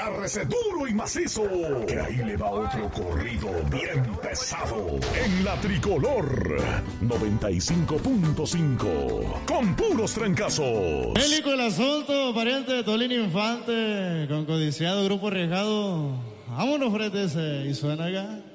Agárrese duro y macizo, que ahí le va otro corrido bien pesado. En la Tricolor 95.5, con puros trancazos. Bélico el asunto, pariente de Tolín Infante, con codiciado grupo arriesgado. Vámonos, frente ese, y suena acá.